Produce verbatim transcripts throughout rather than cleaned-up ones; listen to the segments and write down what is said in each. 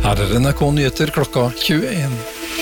Her er N R K Nyheter klokka tjueen.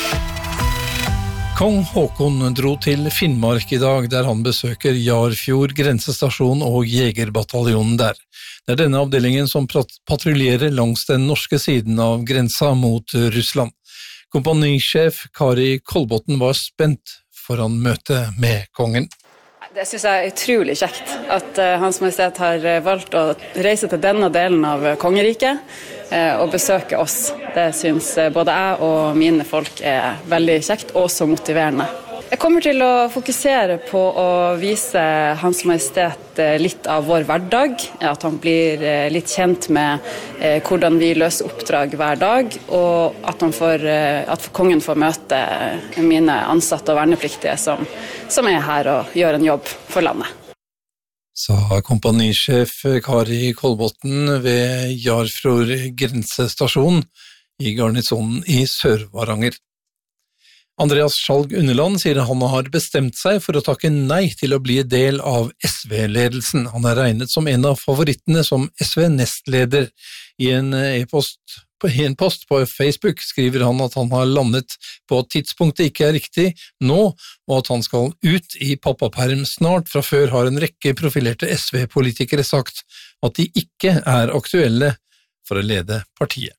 Kong Håkon dro til Finnmark i dag, der han besøker Jarfjord grensestasjon og Jegerbataljonen der. Det er denne avdelingen som patruljerer langs den norske siden av grensa mot Russland. Kompanisjef Kari Kolbotn var spent foran møtet med kongen. Det synes jeg er utrolig kjekt at uh, Hans Majestet har valgt å reise til denne delen av kongeriket uh, og besøke oss. Det synes uh, både jeg og mine folk er veldig kjekt og så motiverende. Jeg kommer til å fokusere på å vise Hans Majestet litt av vår hverdag, at han blir litt kjent med eh, hvordan vi løser oppdrag hver dag, og at, han får, eh, at kongen får møte mine ansatte og vernepliktige som, som er her og gjør en jobb for landet. Sa kompanisjef Kari Kolbotn ved Jarfjord grensestasjon i garnisonen i Sør-Varanger. Andreas Skjalg Underland sier han har bestemt seg for å takke nei til å bli del av S V-ledelsen. Han er regnet som en av favorittene som S V-nestleder. I en e-post på en post på Facebook skriver han at han har landet på at tidspunktet ikke er riktig nå, og at han skal ut i pappaperm snart. Fra før har en rekke profilerte S V-politikere sagt at de ikke er aktuelle for å lede partiet.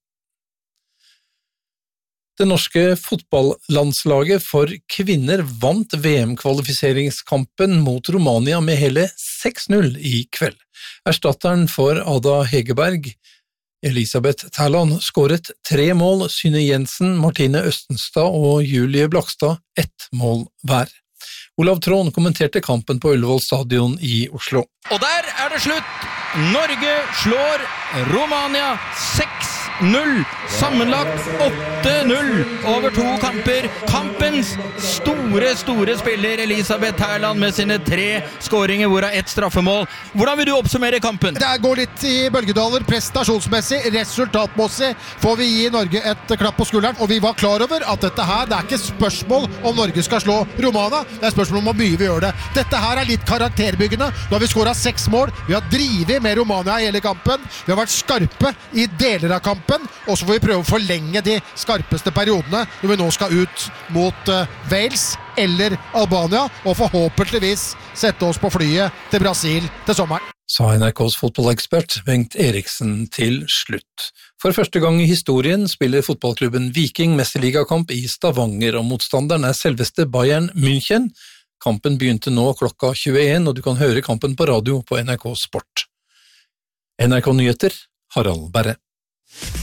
Det norske fotballandslaget for kvinner vant V M-kvalifiseringskampen mot Romania med hele seks null i kveld. Erstatteren for Ada Hegerberg, Elisabeth Tærland, skåret tre mål, Synne Jensen, Martine Østenstad og Julie Blakstad ett mål hver. Olav Trån kommenterte kampen på Ullevål stadion i Oslo. Og der er det slutt! Norge slår Romania seks null, sammenlagt åtte null over to kamper. Kampens store, store spiller Elisabeth Tærland med sine tre skåringer, hvorav ett straffemål. Hvordan vil du oppsummere kampen? Det går litt i bølgedaler, prestasjonsmessig, resultatmessig får vi gi Norge et klapp på skulderen, og vi var klar over at dette her, det er ikke spørsmål om Norge skal slå Romania, det er spørsmål om hvor mye vi gjør det. Dette her er litt karakterbyggende, da har vi skåret seks mål, vi har drivet med Romania i hele kampen, vi har vært skarpe i deler av kampen, og så får vi prøve å forlenge de skarpeste periodene når vi nå skal ut mot uh, Wales eller Albania, og forhåpentligvis sette oss på flyet til Brasil til sommeren. Sa N R K's fotballekspert Bengt Eriksen til slutt. For første gang i historien spiller fotballklubben Viking mesterligakamp i Stavanger, og motstanderen er selveste Bayern München. Kampen begynte nå klokka tjueen, og du kan høre kampen på radio på N R K Sport. N R K Nyheter, Harald Berre.